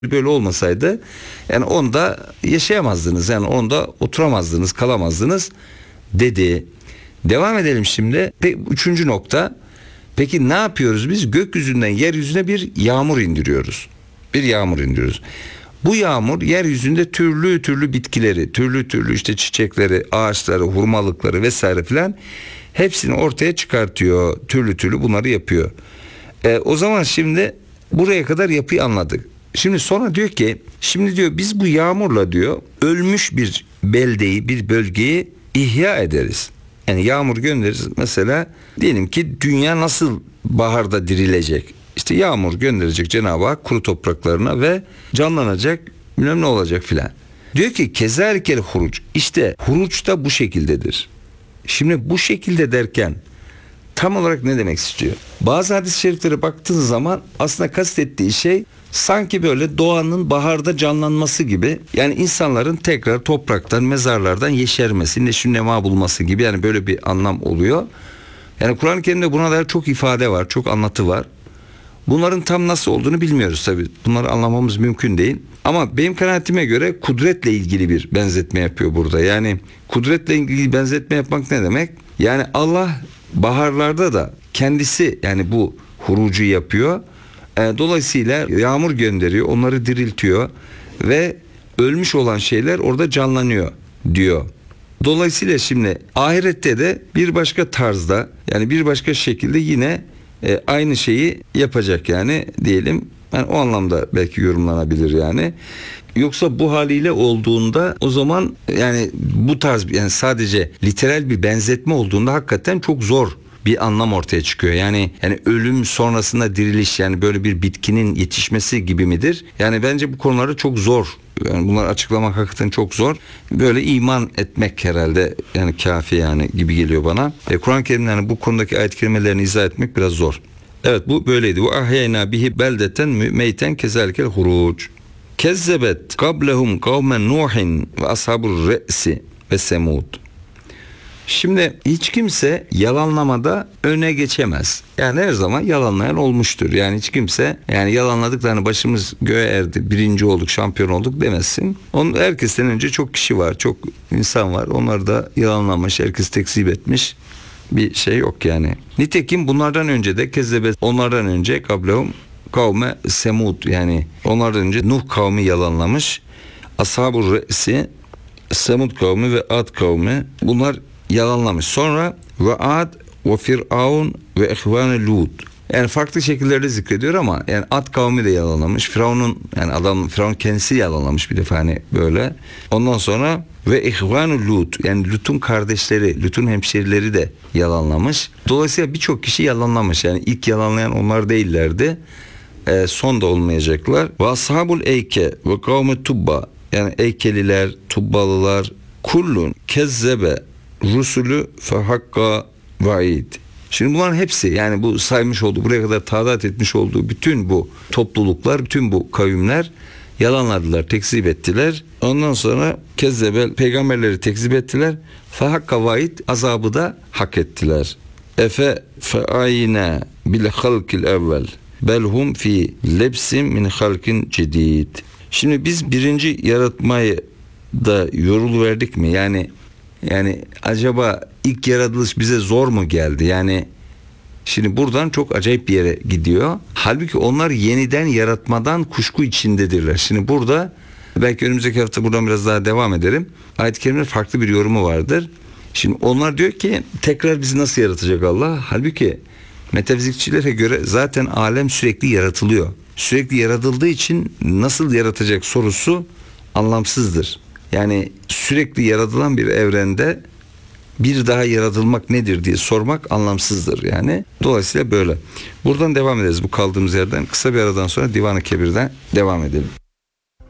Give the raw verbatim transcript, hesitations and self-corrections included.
Böyle olmasaydı yani onda yaşayamazdınız, yani onda oturamazdınız, kalamazdınız dedi. Devam edelim şimdi. Pe- Üçüncü nokta. Peki ne yapıyoruz biz? Gökyüzünden yeryüzüne bir yağmur indiriyoruz. Bir yağmur indiriyoruz. Bu yağmur yeryüzünde türlü türlü bitkileri, türlü türlü işte çiçekleri, ağaçları, hurmalıkları vesaire filan hepsini ortaya çıkartıyor. Türlü türlü bunları yapıyor. E, o zaman şimdi buraya kadar yapıyı anladık. Şimdi sonra diyor ki, şimdi diyor biz bu yağmurla diyor ölmüş bir beldeyi, bir bölgeyi ihya ederiz. Yani yağmur göndeririz. Mesela diyelim ki dünya nasıl baharda dirilecek? İşte yağmur gönderecek Cenab-ı Hak kuru topraklarına ve canlanacak, bilmem ne olacak filan. Diyor ki kezalikel huruc. İşte huruç da bu şekildedir. Şimdi bu şekilde derken tam olarak ne demek istiyor? Bazı hadis-i şeriflere baktığın zaman aslında kastettiği şey sanki böyle doğanın baharda canlanması gibi, yani insanların tekrar topraktan, mezarlardan yeşermesi, neşün nema bulması gibi, yani böyle bir anlam oluyor. Yani Kur'an-ı Kerim'de buna dair çok ifade var, çok anlatı var. Bunların tam nasıl olduğunu bilmiyoruz tabii. Bunları anlamamız mümkün değil. Ama benim kanaatime göre kudretle ilgili bir benzetme yapıyor burada. Yani kudretle ilgili benzetme yapmak ne demek? Yani Allah baharlarda da kendisi yani bu hurucu yapıyor. Dolayısıyla yağmur gönderiyor, onları diriltiyor ve ölmüş olan şeyler orada canlanıyor diyor. Dolayısıyla şimdi ahirette de bir başka tarzda, yani bir başka şekilde yine e, aynı şeyi yapacak, yani diyelim. Yani o anlamda belki yorumlanabilir yani. Yoksa bu haliyle olduğunda o zaman yani bu tarz, yani sadece literal bir benzetme olduğunda hakikaten çok zor bir anlam ortaya çıkıyor. Yani yani ölüm sonrasında diriliş, yani böyle bir bitkinin yetişmesi gibi midir? Yani bence bu konuları çok zor. Yani bunları açıklamak hakikaten çok zor. Böyle iman etmek herhalde yani kafi yani gibi geliyor bana. E, Kur'an-ı Kerim'in yani bu konudaki ayet kelimelerini izah etmek biraz zor. Evet, bu böyleydi. Bu ahyayna bihi beldeten meyten kezalikel huruc. Kezzebet qablehum kavmen Nuhin ve ashabur re'si ve Semud. Şimdi hiç kimse yalanlamada öne geçemez. Yani her zaman yalanlayan olmuştur. Yani hiç kimse yani yalanladıklarını başımız göğe erdi, birinci olduk, şampiyon olduk demezsin. Onun, herkesten önce çok kişi var, çok insan var. Onlar da yalanlamış, herkes tekzip etmiş. Bir şey yok yani. Nitekim bunlardan önce de kezzebet, onlardan önce kablehum kavme Semud, yani onlardan önce Nuh kavmi yalanlamış. Ashab-ı Re'si, Semud kavmi ve Ad kavmi, bunlar yalanlamış. Sonra ve Ad ve Firavun ve ihvan-ı Lut. Yani farklı şekillerde zikrediyor ama yani Ad kavmi de yalanlamış. Firavun'un, yani adam Firavun kendisi yalanlamış bir defa, hani böyle. Ondan sonra ve ihvan-ı Lut, yani Lut'un kardeşleri, Lut'un hemşerileri de yalanlamış. Dolayısıyla birçok kişi yalanlamış. Yani ilk yalanlayan onlar değillerdi. E, son da olmayacaklar. Ve ashabul eyke ve kavmi tubba, yani Eykeliler, Tubbalılar, kullun kezzebe rusulü fe hakka vaid. Şimdi bunların hepsi, yani bu saymış olduğu, buraya kadar tadat etmiş olduğu bütün bu topluluklar, bütün bu kavimler yalanladılar, tekzip ettiler. Ondan sonra kezzebe, peygamberleri tekzip ettiler. Fe hakka vaid, azabı da hak ettiler. Efe fe ayine bil halkil evvel belhum fi lebsim min halkin cedid. Şimdi biz birinci yaratmayı da yoruluverdik mi? Yani yani acaba ilk yaratılış bize zor mu geldi? Yani şimdi buradan çok acayip bir yere gidiyor. Halbuki onlar yeniden yaratmadan kuşku içindedirler. Şimdi burada belki önümüzdeki hafta buradan biraz daha devam ederim. Ayet-i Kerime'nin farklı bir yorumu vardır. Şimdi onlar diyor ki tekrar bizi nasıl yaratacak Allah? Halbuki metafizikçilere göre zaten alem sürekli yaratılıyor. Sürekli yaratıldığı için nasıl yaratacak sorusu anlamsızdır. Yani sürekli yaratılan bir evrende bir daha yaratılmak nedir diye sormak anlamsızdır yani. Dolayısıyla böyle. Buradan devam ederiz bu kaldığımız yerden. Kısa bir aradan sonra Divan-ı Kebir'den devam edelim.